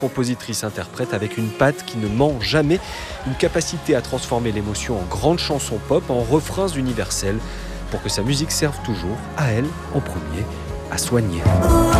Compositrice-interprète avec une patte qui ne ment jamais, une capacité à transformer l'émotion en grande chanson pop, en refrains universels, pour que sa musique serve toujours, à elle en premier, à soigner.